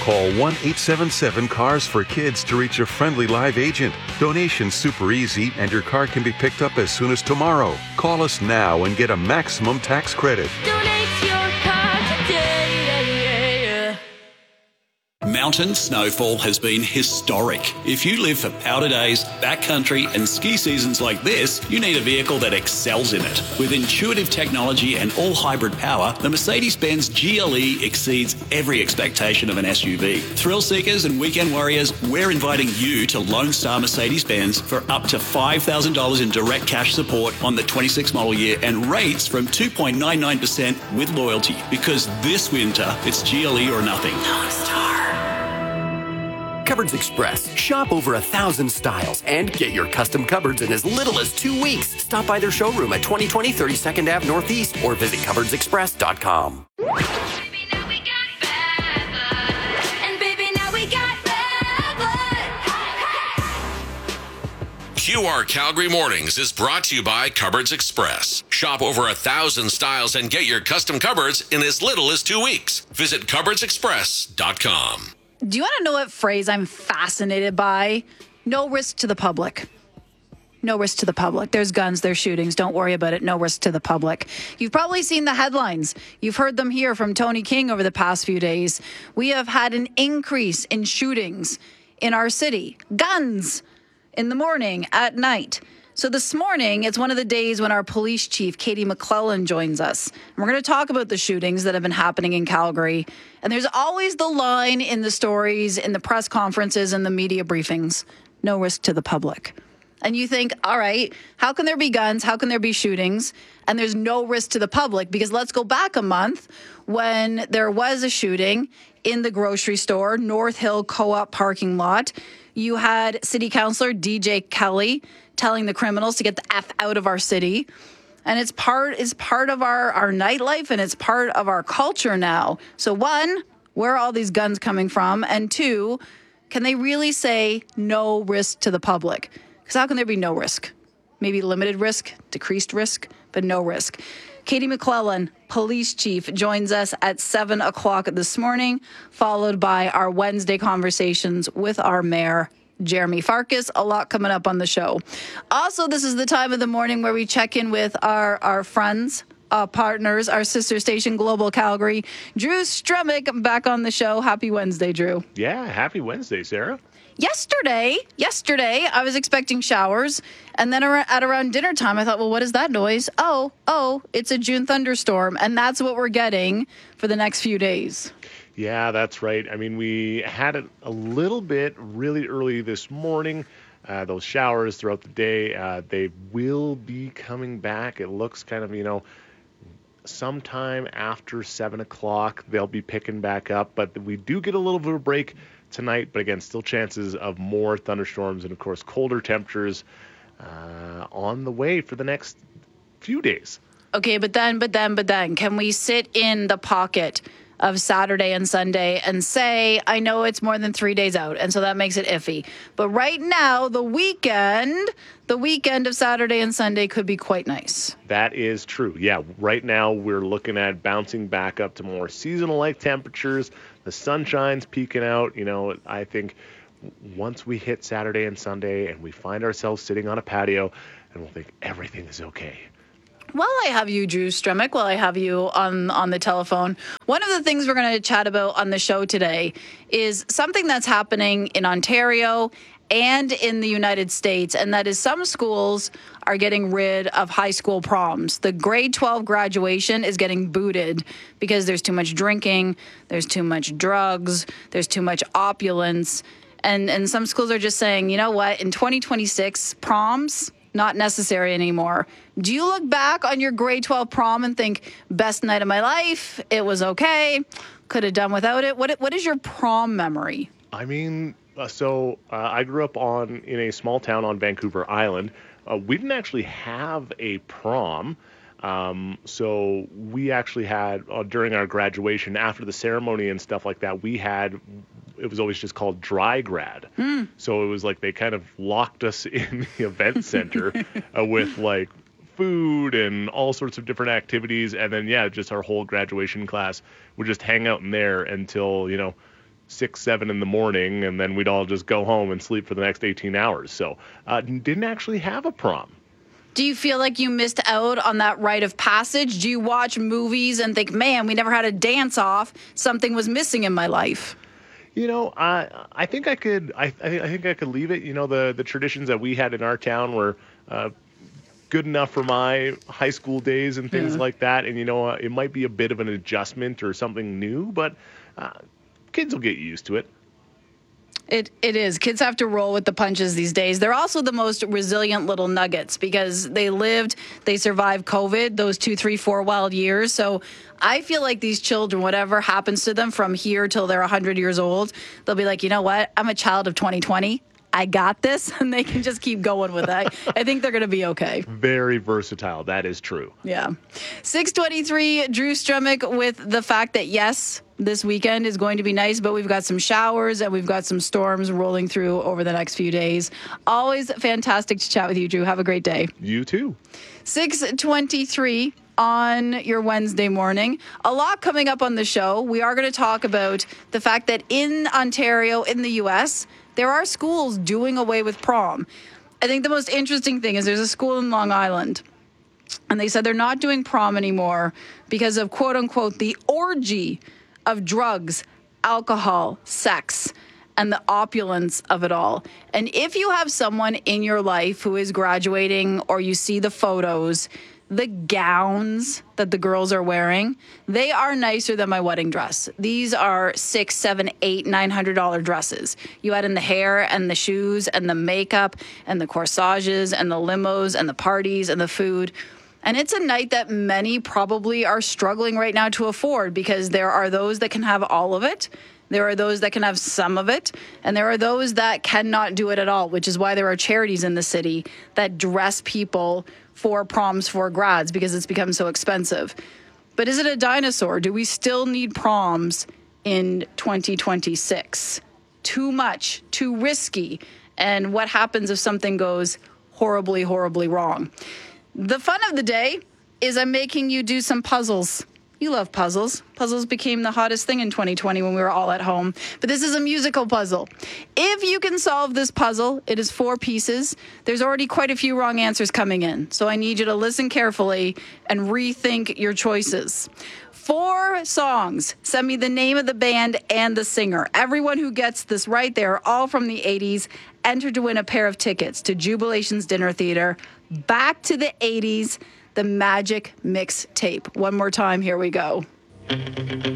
Call 1-877-CARS for Kids to reach a friendly live agent. Donation's super easy, and your car can be picked up as soon as tomorrow. Call us now and get a maximum tax credit. Donate your car today. Mountain snowfall has been historic. If you live for powder days, backcountry and ski seasons like this, you need a vehicle that excels in it. With intuitive technology and all-hybrid power, the Mercedes-Benz GLE exceeds every expectation of an SUV. Thrill seekers and weekend warriors, we're inviting you to Lone Star Mercedes-Benz for up to $5,000 in direct cash support on the 26 model year and rates from 2.99% with loyalty. Because this winter, it's GLE or nothing. Lone Star. Cupboards Express. Shop over 1,000 styles and get your custom cupboards in as little as 2 weeks. Stop by their showroom at 2020 32nd Ave Northeast or visit cupboardsexpress.com. QR Calgary Mornings is brought to you by Cupboards Express. Shop over 1,000 styles and get your custom cupboards in as little as 2 weeks. Visit cupboardsexpress.com. Do you want to know what phrase I'm fascinated by? No risk to the public. No risk to the public. There's guns, there's shootings. Don't worry about it. No risk to the public. You've probably seen the headlines. You've heard them here from Tony King over the past few days. We have had an increase in shootings in our city. Guns in the morning, at night. So this morning, it's one of the days when our police chief, Katie McClellan, joins us. And we're going to talk about the shootings that have been happening in Calgary. And there's always the line in the stories, in the press conferences, and the media briefings, no risk to the public. And you think, all right, how can there be guns? How can there be shootings? And there's no risk to the public? Because let's go back a month when there was a shooting in the grocery store, North Hill Co-op parking lot. You had City Councillor DJ Kelly telling the criminals to get the F out of our city. And it's part of our nightlife, and it's part of our culture now. So one, where are all these guns coming from? And two, can they really say no risk to the public? Because how can there be no risk? Maybe limited risk, decreased risk, but no risk. Katie McClellan, police chief, joins us at 7 o'clock this morning, followed by our Wednesday conversations with our mayor, Jeremy Farkas. A lot coming up on the show. Also, this is the time of the morning where we check in with our friends, partners, our sister station, Global Calgary. Drew Stremick back on the show. Happy Wednesday, Drew. Yeah, happy Wednesday, Sarah. Yesterday, I was expecting showers, and then at around dinner time, I thought, well, what is that noise? Oh, it's a June thunderstorm, and that's what we're getting for the next few days. Yeah, that's right. I mean, we had it a little bit really early this morning. Those showers throughout the day, they will be coming back. It looks kind of, sometime after 7 o'clock, they'll be picking back up. But we do get a little bit of a break tonight. But again, still chances of more thunderstorms and, of course, colder temperatures on the way for the next few days. Okay, but then, can we sit in the pocket of Saturday and Sunday and say, I know it's more than 3 days out, and so that makes it iffy. But right now, the weekend of Saturday and Sunday could be quite nice. That is true. Yeah, right now we're looking at bouncing back up to more seasonal-like temperatures. The sunshine's peeking out. I think once we hit Saturday and Sunday and we find ourselves sitting on a patio, and we'll think everything is okay. While I have you, Drew Stremick, while I have you on the telephone, one of the things we're going to chat about on the show today is something that's happening in Ontario and in the United States, and that is some schools are getting rid of high school proms. The grade 12 graduation is getting booted because there's too much drinking, there's too much drugs, there's too much opulence, and some schools are just saying, you know what, in 2026, proms, not necessary anymore. Do you look back on your grade 12 prom and think, best night of my life, it was okay, could have done without it? What is your prom memory? I mean, I grew up in a small town on Vancouver Island. We didn't actually have a prom. So we actually had, during our graduation, after the ceremony and stuff like that, it was always just called dry grad. So it was like they kind of locked us in the event center with like food and all sorts of different activities. And then, just our whole graduation class would just hang out in there until, 6, 7 in the morning, and then we'd all just go home and sleep for the next 18 hours. So didn't actually have a prom. Do you feel like you missed out on that rite of passage? Do you watch movies and think, man, we never had a dance-off. Something was missing in my life. I think I could. I think I could leave it. The traditions that we had in our town were good enough for my high school days and things like that. And it might be a bit of an adjustment or something new, but kids will get used to it. It is. Kids have to roll with the punches these days. They're also the most resilient little nuggets because they survived COVID, those 2, 3, 4 wild years. So I feel like these children, whatever happens to them from here till they're 100 years old, they'll be like, you know what? I'm a child of 2020. I got this, and they can just keep going with that. I think they're going to be okay. Very versatile. That is true. Yeah. 6:23, Drew Strummick with the fact that, yes, this weekend is going to be nice, but we've got some showers and we've got some storms rolling through over the next few days. Always fantastic to chat with you, Drew. Have a great day. You too. 6:23 on your Wednesday morning. A lot coming up on the show. We are going to talk about the fact that in Ontario, in the U.S., there are schools doing away with prom. I think the most interesting thing is there's a school in Long Island, and they said they're not doing prom anymore because of, quote unquote, the orgy of drugs, alcohol, sex, and the opulence of it all. And if you have someone in your life who is graduating or you see the photos, the gowns that the girls are wearing, they are nicer than my wedding dress. These are $600, $700, $800, $900 dresses. You add in the hair and the shoes and the makeup and the corsages and the limos and the parties and the food. And it's a night that many probably are struggling right now to afford because there are those that can have all of it. There are those that can have some of it, and there are those that cannot do it at all, which is why there are charities in the city that dress people for proms for grads because it's become so expensive. But is it a dinosaur? Do we still need proms in 2026? Too much, too risky. And what happens if something goes horribly, horribly wrong? The fun of the day is I'm making you do some puzzles. You love puzzles. Puzzles became the hottest thing in 2020 when we were all at home. But this is a musical puzzle. If you can solve this puzzle, it is 4 pieces. There's already quite a few wrong answers coming in. So I need you to listen carefully and rethink your choices. 4 songs. Send me the name of the band and the singer. Everyone who gets this right, they are all from the 80s, entered to win a pair of tickets to Jubilation's Dinner Theater. Back to the 80s. The Magic Mix Tape. One more time, here we go.